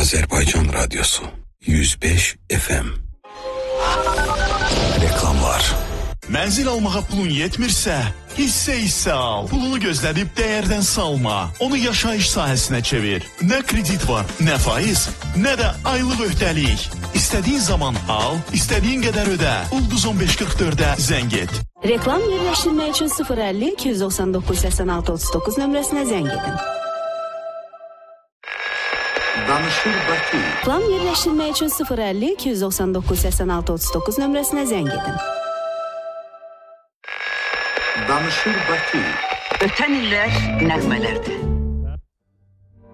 Azerbaycan Radyosu 105 FM. Reklamlar. Mənzil almağa pulun yetmirsə, hissə al. Pulunu gözlədib dəyərdən salma. Onu yaşayış sahəsinə çevir. Nə kredit var, nə faiz, nə də aylıq öhdəlik. İstədiyin zaman al, istədiyin qədər ödə. Ulduz 1544-ə zəng et. Reklam yerləşdirmək üçün 050 299 86 39 nömrəsinə zəng edin. Danışır Bakı. Reklam yerləşdirmək üçün 050 299 86 39 nömrəsinə zəng edin. Danışır Bakı. Ötən illər nəğmələrdir.